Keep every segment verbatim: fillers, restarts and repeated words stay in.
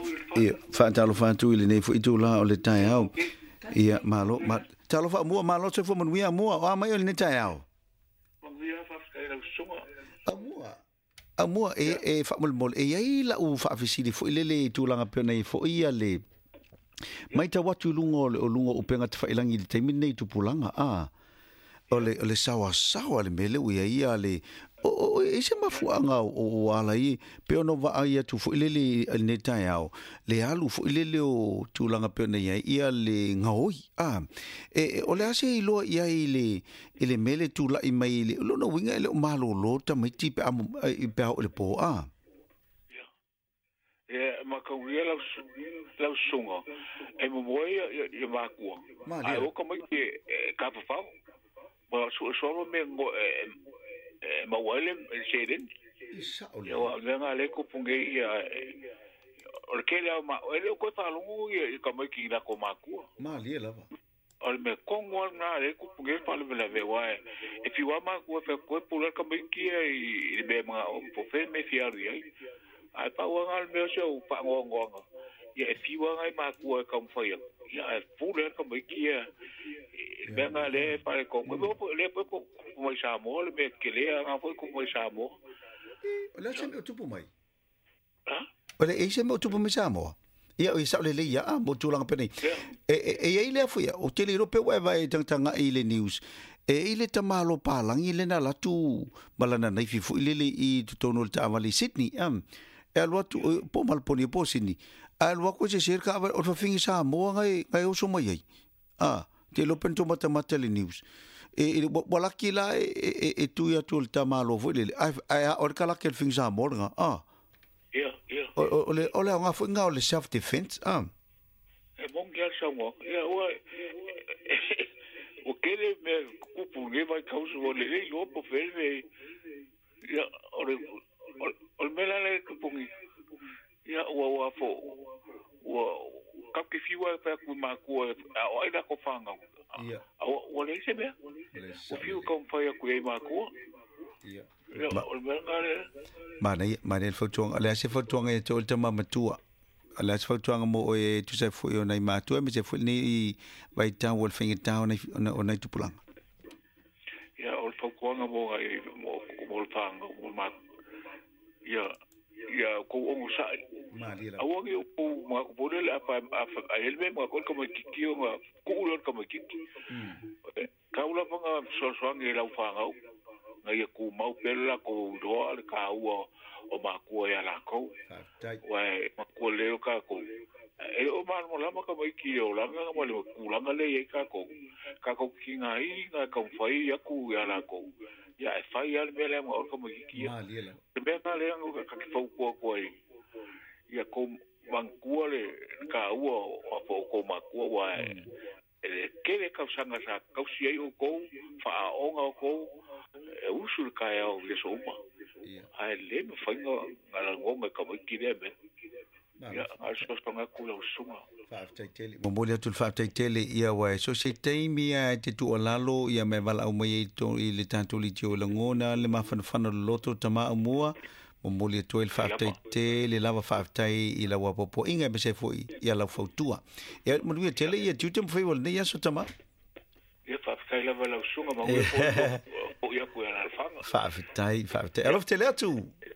ia whaatalo whaatu ili nei fu itu la o le tai au. Ia malo, ma talo wha mua malo se fu manuia mua o amai o le tai au. A mua. A mua e e wha mulmol e ai la u wha afisiri fu ilele tūlanga pena i fu ia le. Mai ta watu lungo o lungo upenga te whailangi le teimi nei tupulanga a. O le, o le sawa sawa le mele uia ia le. O o e se mafuanga o o ala i pe ono va ai tu fu ilele ne tai au le alu fu ilele o tulanga pe nei ia le ngoi a e o le ase i lo ia i le ile mele tu la i mai le lo no winga le malo lo ta mai ti pe am i pe o le po a e ma ka ria la la sunga e mo moi e ma ku ai o ko mai ke ka fa fa ma so so me ngo e ma wale seden yo nga le ko punge ia o ke la ma ele ko ta lungu ia ka mai ki na ko ma ku ma le la va o me kongo na le ko punge pa le la ve wa e fi wa ma ko fe ko pu ka mai ki i be ma o po fe me fi ari ai ai pa wa ngal me so pa ngo ngo ia e fi wa ngai ma ku ka mo fa ia ia fu le ka mai ki be nga le pa ko mo le po ko mai sa mo le be ke le nga foi ko mai sa mo la se me tupu mai ha ole e se me tupu mai sa mo ia o isa le le ia mo tu langa pene e e e le foi o te le rope wa vai tang tanga i le news e ile ta malo pa lang ile na la tu malana nei fi fu ile le i tu tono ta vali Sydney am e alwa tu po mal poni po Sydney alwa ko se cerca o fa fingi sa mo ngai ngai o so mai ai ah te lo pento mata mata le news e wala ki la e e tu ya tu ta malo vo le ai o kala ke fingi sa mo nga ah ia ia o le o le nga fu nga o le self defense ah e bon gel sa mo ia o o que le me cupo que vai causa o le lo po ferve ya o le o me la le cupo ya o o fo o ka que fiwa pa ku ma ku o ida ko fanga ya o o le se be o fiu ko fa ya ku e ma ku ya o me la le ma nei ma nei fo tong ale se fo tong e to te mama tua ala se fo tong mo e tu se fo yo nei ma tu me se fo ni vai ta wol fingi ta ona ona tu pulang ya o fo ko nga mo ai mo mo fanga mo ma ya ya ko o sa ma li la awo ke o ma ko le la pa a el me ma ko como ki o ma ku lo como ki ka ula pa nga so so ngi la fanga nga ye ku mau pela ko do al ka o o ma ku ya la ko wa ma ku le ka ko e o ma mo la ma ka mai ki o la nga mo le ku la nga le ka ko ka ko ki nga i nga ko fai ya ku ya la ko ya e fai al me le mo ko mo ki ma li la be ka le nga ka ki fo ko ko ya ko man ku le ka o o ko ma ku wa e ke le ka sanga sa ka si ai o ko fa o nga ko e usul ka ya o le so ma ai le me fa nga ngala ngo ka mo ki le me ya aso so nga ku lo suma fa tele mo mo le tu fa tele ia wa so se taimi a te tu olalo ia me vala o mai to i le tanto li tio la ngona le ma fa fa no loto tama mua mo mo le tu fa tele lava fa tai i la wa popo inga be se foi ia la fautua ia mo le tele ia tu tem foi vol ne ia so tama ia fa tai lava la suma ma o ia ku ala fanga fa tai fa tai alof tele tu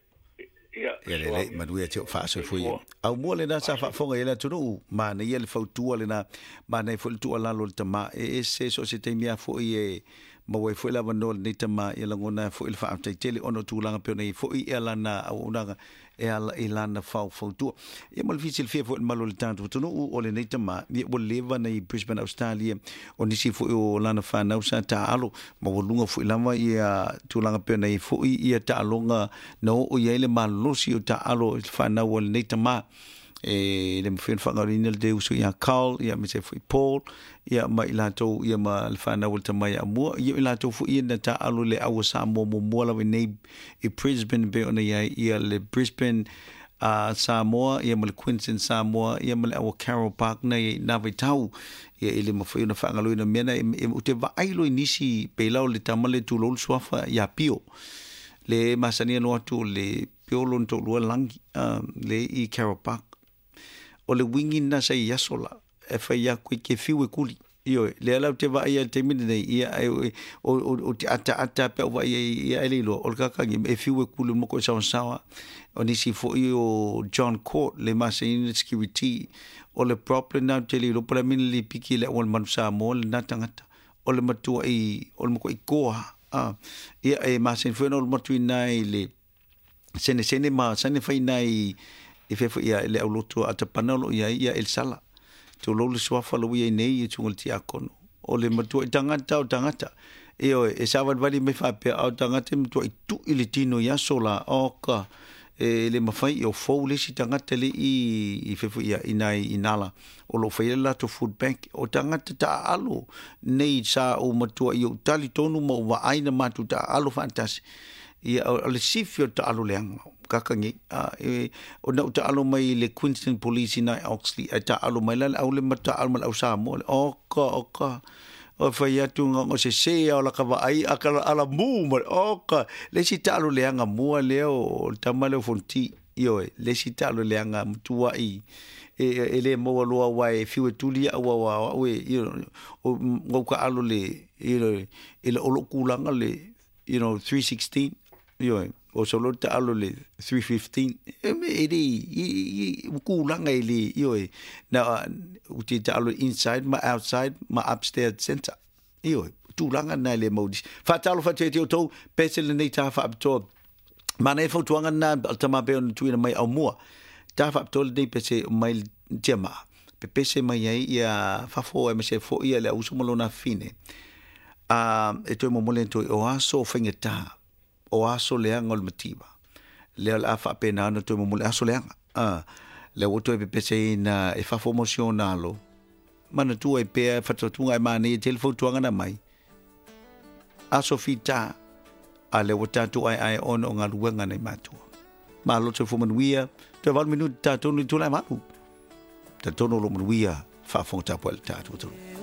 ia ia le le madua te fa so foi au mo le na sa fa fonga ia tu no ma ne ia le fautua le na ma ne fo tu ala lo tama e se so se te mia foi e ma wai foi la vano ni tama ia la ngona foi le fa te tele ono tu langa pe nei foi ia la na au na e ala ilana fa fautua ia mal fisil fe foi malo le tanto tu no o le nei tama ia o leva nei Brisbane Australia o ni si foi o lana fa na usa ta alo ma o lunga foi lama ia tu langa pe nei foi ia ta longa no o ia le malo si o ta alo fa na o nei tama e le mfin fa ngarina le uso ia Carl ia me se foi Paul ia ma ilato ia ma le fa na volta mai amua ia ilato fu ia na ta alo le awa sa mo mo mo la nei e Brisbane be ona ia ia le Brisbane a Samoa ia ma le Queensland Samoa ia ma le awa Carroll Park na ia na vai tau ia ele ma foi na fa ngalo ina mena e o te va ai lo inisi pe lao le tamale tu lo swafa ia pio le masania no atu le pio lo to lo langi le i Carroll Park o le wingi na sa ia sola e fa ia ko ke fiu e kuli io le ala te va ia te mine nei ia o o te ata ata pe va ia ia ele lo o ka ka e fiu e kuli mo ko sa sa o ni si fo io John Court le machine security o le problem na te lo para min li piki le o man sa mo le na tangata o le matua i o le mo ko i koa ah ia e machine fo no matua nai le sene sene ma sene fai nai e fe fo ia le o loto ata panalo ia ia el sala to lo le swafa lo ia nei e tungol ti akono o le matua i tangata o tangata e o e sa vali me fa pe o tangata matua i tu i le tino ia sola o ka e le mafai o fo le si tangata le i i fe fo ia inai inala o lo fai la to food bank o tangata ta alo nei sa o matua i o tali tonu mo wa aina matu ta alo fantas ia o le sifio ta alo leanga kakangi a e o na ta alo mai le Queensland Police na Oxley a ta alo mai la au le mata al au sa mo o ka o ka o fa ia tu ngo se se o la ka va ai a ka ala mu o ka le si ta alo leanga mo le o ta male fonti io le si ta alo leanga tua i e ele mo lo wa e fiu tuli a wa wa we o ngo ka alo le ile ile o lo kulanga le you know three sixteen io o solo ta alo le three fifteen e me eri i kulanga ile io na uti ta alo inside ma outside ma upstairs center io tu langa na le modi fa talo fa te to pesel nei ta fa to ma nei fo tuanga na tama be on tuina mai au mua ta fa to dei pese mai tema pe pese mai ai ia fa fo e me se fo ia le uso molona fine a e to mo molento o aso fengeta o aso leanga o le matiba le ala fa pena no to mo mole aso leanga ah le o to e pese na e fa promotionalo mana tu e pe fa to tunga ma ni telefon tuanga na mai aso fita ale o tatu ai ai ono nga luenga nei matua ma lo te fo manuia te val minuta tonu tu la malu te tono lo manuia fa fonta po el tatu